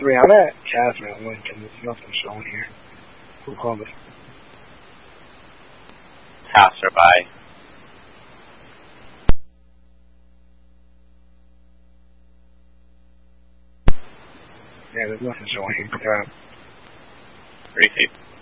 3. I'm at Catherine Lincoln. There's nothing showing here. Who called it? Passerby. Yeah, there's nothing showing here. Grab. Receive.